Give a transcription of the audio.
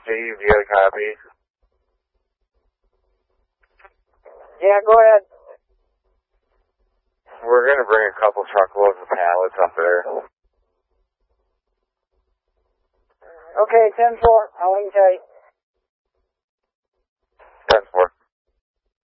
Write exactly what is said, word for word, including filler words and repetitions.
Steve, you got a copy? Yeah, go ahead. We're going to bring a couple truckloads of pallets up there. Okay, ten four. I'll hang tight. ten four.